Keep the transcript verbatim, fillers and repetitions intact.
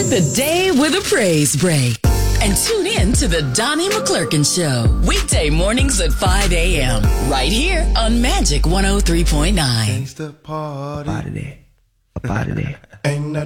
Start the day with a praise break. And tune in to the Donnie McClurkin Show. Weekday mornings at five a.m. Right here on Magic one oh three point nine. Gangsta party. Up out of there. Up out of there. Ain't nothing